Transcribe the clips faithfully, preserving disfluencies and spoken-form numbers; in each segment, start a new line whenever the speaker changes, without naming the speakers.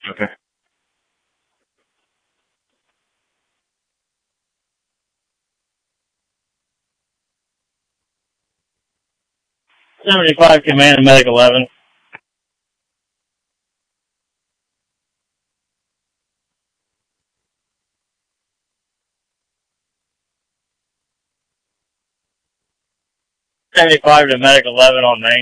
Okay.
seventy-five Command and Medic eleven. seventy-five to Medic eleven on main.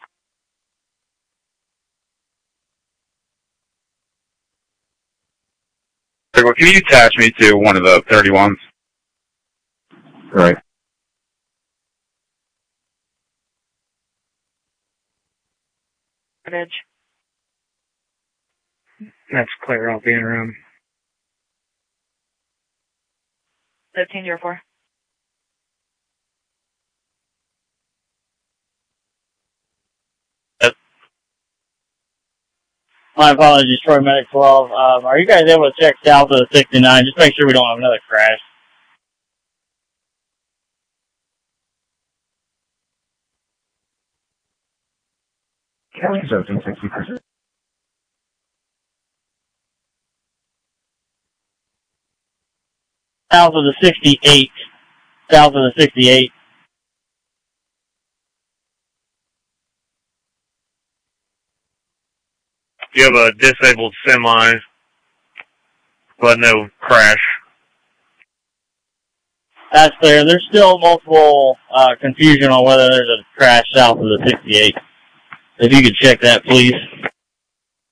Well, can you attach me to one of the thirty-ones? Right.
Edge.
That's clear. I'll be in room.
Fifteen zero four.
My apologies, Troy Medic twelve. Um, are you guys able to check south of the sixty-nine? Just make sure we don't have another crash.
Kelly's open sixty percent.
South of the sixty-eight. South of the sixty-eight.
You have a disabled semi, but no crash.
That's clear. There's still multiple uh, confusion on whether there's a crash south of the sixty-eight. If you could check that, please.